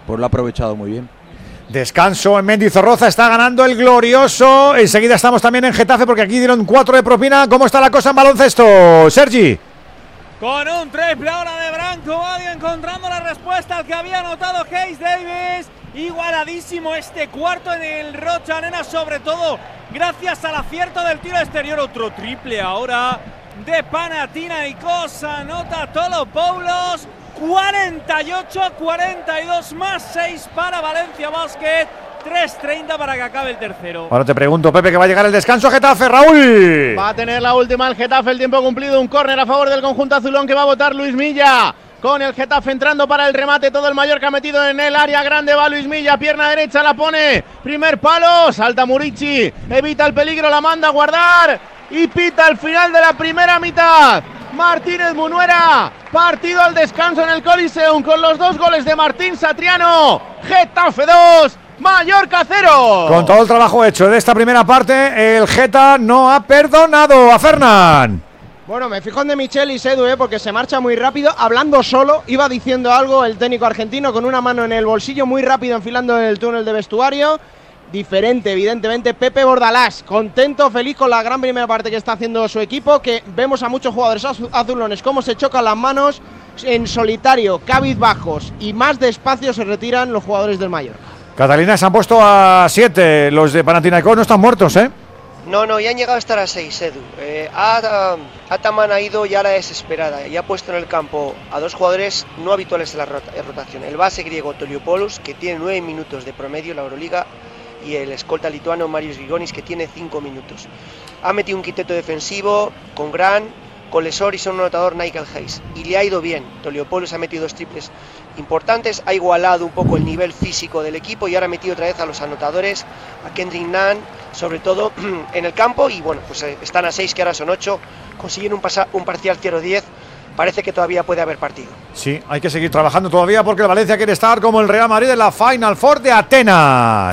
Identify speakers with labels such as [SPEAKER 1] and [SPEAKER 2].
[SPEAKER 1] pues lo ha aprovechado muy bien.
[SPEAKER 2] Descanso en Mendizorroza, está ganando el glorioso. Enseguida estamos también en Getafe porque aquí dieron 4 de propina. ¿Cómo está la cosa en baloncesto, Sergi?
[SPEAKER 3] Con un triple ahora de Branco Badi, encontrando la respuesta al que había anotado Hayes Davis. Igualadísimo este cuarto en el Rocha Arena, sobre todo gracias al acierto del tiro exterior. Otro triple ahora de Panathinaikos, anota Tolopoulos. 48-42 más 6 para Valencia Basket. 3:30 para que acabe el tercero.
[SPEAKER 2] Ahora te pregunto, Pepe, que va a llegar el descanso a Getafe, Raúl.
[SPEAKER 4] Va a tener la última el Getafe, el tiempo cumplido, un córner a favor del conjunto azulón que va a votar Luis Milla. Con el Getafe entrando para el remate, todo el Mallorca metido en el área grande, va Luis Milla, pierna derecha la pone, primer palo, salta Murici, evita el peligro, la manda a guardar y pita al final de la primera mitad. Martínez Munuera, partido al descanso en el Coliseum con los 2 goles de Martín Satriano. Getafe 2, Mallorca 0.
[SPEAKER 2] Con todo el trabajo hecho de esta primera parte, el Geta no ha perdonado a Fernán.
[SPEAKER 5] Bueno, me fijo en De Michelis, Edu, porque se marcha muy rápido, hablando solo, iba diciendo algo el técnico argentino con una mano en el bolsillo, muy rápido enfilando en el túnel de vestuario. Diferente, evidentemente, Pepe Bordalás, contento, feliz con la gran primera parte que está haciendo su equipo, que vemos a muchos jugadores azulones cómo se chocan las manos, en solitario, cabizbajos y más despacio se retiran los jugadores del Mallorca.
[SPEAKER 2] Catalina, se han puesto a 7, los de Panathinaikos no están muertos, ¿eh?
[SPEAKER 6] No, ya han llegado a estar a 6, Edu. Ataman ha ido ya a la desesperada y ha puesto en el campo a 2 jugadores no habituales en la rotación. El base griego Toliopoulos, que tiene 9 minutos de promedio en la Euroliga, y el escolta lituano Marius Grigonis, que tiene 5 minutos. Ha metido un quinteto defensivo con Grant, con Lesor y son un anotador Nigel Hayes. Y le ha ido bien. Toliopoulos ha metido 2 triples importantes, ha igualado un poco el nivel físico del equipo y ahora ha metido otra vez a los anotadores, a Kendrick Nunn, sobre todo en el campo. Y bueno, pues están a 6, que ahora son 8. Consiguen un parcial 0-10. Parece que todavía puede haber partido.
[SPEAKER 2] Sí, hay que seguir trabajando todavía porque el Valencia quiere estar como el Real Madrid en la Final Four de Atenas.